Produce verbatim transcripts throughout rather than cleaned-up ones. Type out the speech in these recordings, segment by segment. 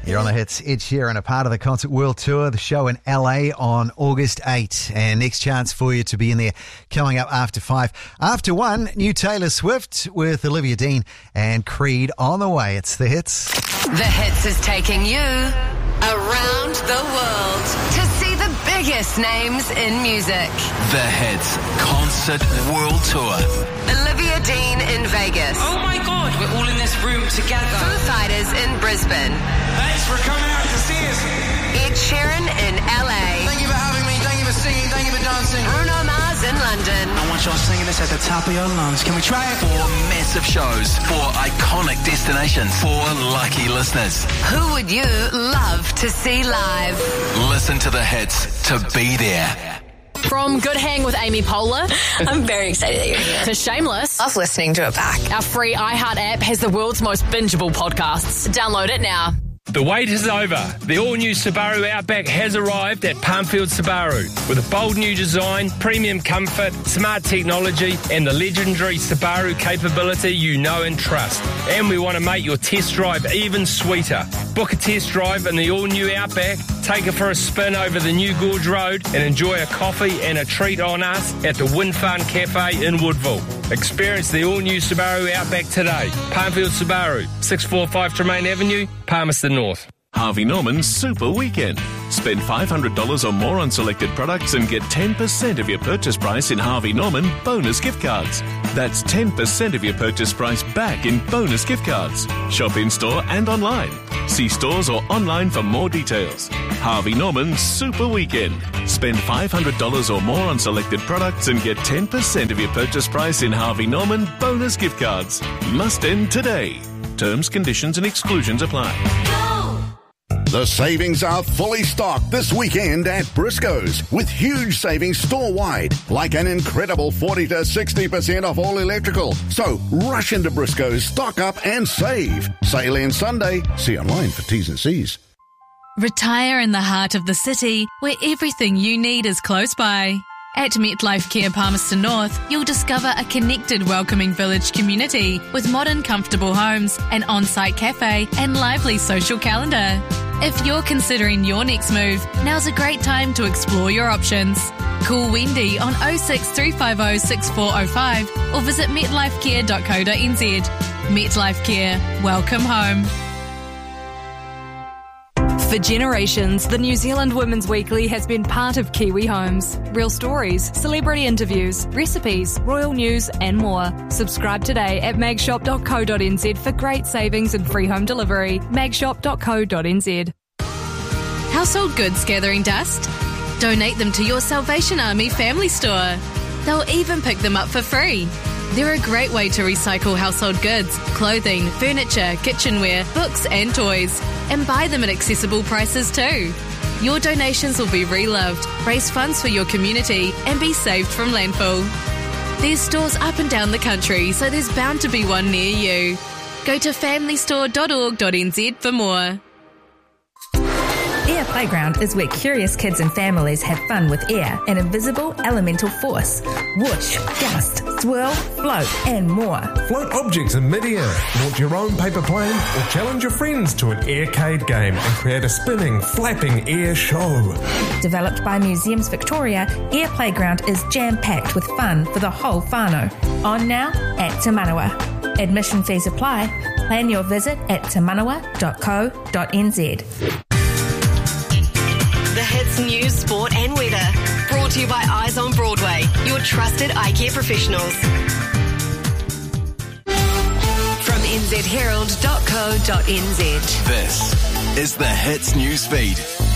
You're on the hits. Ed Sheeran, a part of the Concert World Tour, the show in L A on August eighth. And next chance for you to be in there coming up after five. After one, new Taylor Swift with Olivia Dean and Creed on the way. It's the hits. The hits is taking you around the world to see the biggest names in music. The Hits Concert World Tour. Olivia Dean in Vegas. Oh my God, we're all in this room together. Foo Fighters in Brisbane. Thanks for coming out to see us. Ed Sheeran in L A. Thank you for having me, thank you for singing, thank you for dancing. Bruno Mars in London. I want y'all singing this at the top of your lungs. Can we try it? Four massive shows, four iconic destinations, four lucky listeners. Who would you love to see live? Listen to the hits to be there. From Good Hang with Amy Poehler I'm very excited that you're here. to Shameless, Love listening to it back. our free iHeart app has the world's most bingeable podcasts. Download it now. The wait is over. The all-new Subaru Outback has arrived at Palmfield Subaru with a bold new design, premium comfort, smart technology and the legendary Subaru capability you know and trust. And we want to make your test drive even sweeter. Book a test drive in the all-new Outback, take it for a spin over the new Gorge Road and enjoy a coffee and a treat on us at the Wind Farm Cafe in Woodville. Experience the all-new Subaru Outback today. Palmfield Subaru, six forty-five Tremaine Avenue, Palmerston North. Harvey Norman's Super Weekend. Spend five hundred dollars or more on selected products and get ten percent of your purchase price in Harvey Norman bonus gift cards. That's ten percent of your purchase price back in bonus gift cards. Shop in-store and online. See stores or online for more details. Harvey Norman's Super Weekend. Spend five hundred dollars or more on selected products and get ten percent of your purchase price in Harvey Norman bonus gift cards. Must end today. Terms, conditions and exclusions apply. The savings are fully stocked this weekend at Briscoe's with huge savings store-wide, like an incredible forty to sixty percent off all electrical. So rush into Briscoe's, stock up and save. Sale ends Sunday. See online for T's and C's. Retire in the heart of the city where everything you need is close by. At MetLife Care Palmerston North, you'll discover a connected, welcoming village community with modern, comfortable homes, an on-site cafe and lively social calendar. If you're considering your next move, now's a great time to explore your options. Call Wendy on oh six three five oh six four oh five or visit metlifecare dot co dot n z. MetLife Care. Welcome home. For generations, the New Zealand Women's Weekly has been part of Kiwi homes. Real stories, celebrity interviews, recipes, royal news and more. Subscribe today at magshop dot co dot n z for great savings and free home delivery. magshop dot co dot n z. Household goods gathering dust? Donate them to your Salvation Army family store. They'll even pick them up for free. They're a great way to recycle household goods, clothing, furniture, kitchenware, books and toys, and buy them at accessible prices too. Your donations will be reloved, raise funds for your community, and be saved from landfill. There's stores up and down the country, so there's bound to be one near you. Go to family store dot org dot n z for more. Air Playground is where curious kids and families have fun with air, an invisible elemental force. Whoosh, gust, swirl, float, and more. Float objects in mid-air, launch your own paper plane, or challenge your friends to an aircade game and create a spinning, flapping air show. Developed by Museums Victoria, Air Playground is jam-packed with fun for the whole whānau. On now at Te Manawa. Admission fees apply. Plan your visit at te manawa dot co dot n z. The hits, news, sport and weather. Brought to you by Eyes on Broadway, your trusted eye care professionals. From n z herald dot co dot n z. This is the Hits News Feed.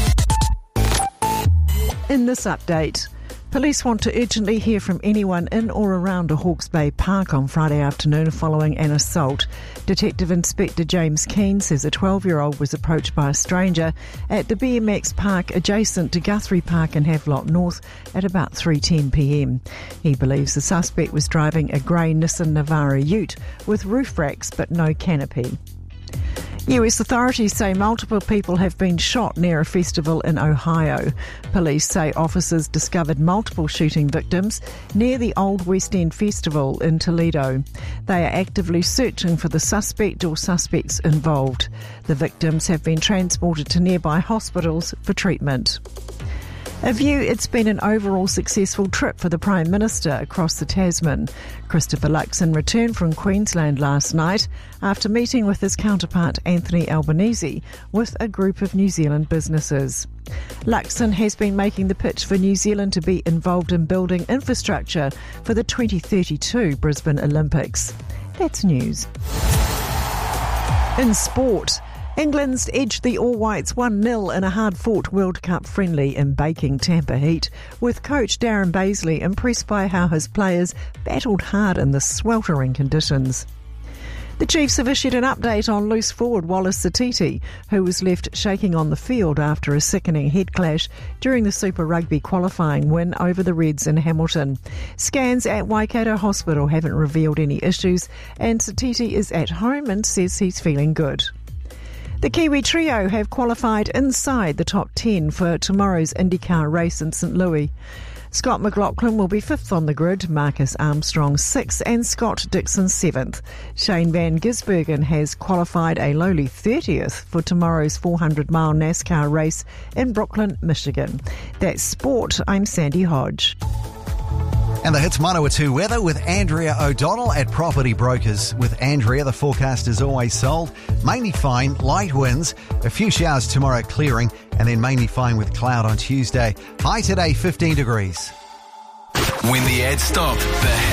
In this update, police want to urgently hear from anyone in or around a Hawke's Bay Park on Friday afternoon following an assault. Detective Inspector James Keane says a twelve-year-old was approached by a stranger at the B M X park adjacent to Guthrie Park in Havelock North at about three ten p m. He believes the suspect was driving a grey Nissan Navara ute with roof racks but no canopy. U S authorities say multiple people have been shot near a festival in Ohio. Police say officers discovered multiple shooting victims near the Old West End Festival in Toledo. They are actively searching for the suspect or suspects involved. The victims have been transported to nearby hospitals for treatment. A view it's been an overall successful trip for the Prime Minister across the Tasman. Christopher Luxon returned from Queensland last night after meeting with his counterpart Anthony Albanese with a group of New Zealand businesses. Luxon has been making the pitch for New Zealand to be involved in building infrastructure for the twenty thirty-two Brisbane Olympics. That's news. In sport, England's edged the All Whites one nil in a hard-fought World Cup friendly in baking Tampa heat, with coach Darren Bazley impressed by how his players battled hard in the sweltering conditions. The Chiefs have issued an update on loose forward Wallace Satiti, who was left shaking on the field after a sickening head clash during the Super Rugby qualifying win over the Reds in Hamilton. Scans at Waikato Hospital haven't revealed any issues, and Satiti is at home and says he's feeling good. The Kiwi trio have qualified inside the top ten for tomorrow's IndyCar race in Saint Louis. Scott McLaughlin will be fifth on the grid, Marcus Armstrong sixth and Scott Dixon seventh. Shane Van Gisbergen has qualified a lowly thirtieth for tomorrow's four hundred mile NASCAR race in Brooklyn, Michigan. That's sport. I'm Sandy Hodge. And the Hits Manawatu weather with Andrea O'Donnell at Property Brokers. With Andrea, the forecast is always sold. Mainly fine, light winds, a few showers tomorrow clearing, and then mainly fine with cloud on Tuesday. High today, fifteen degrees. When the ads stop, the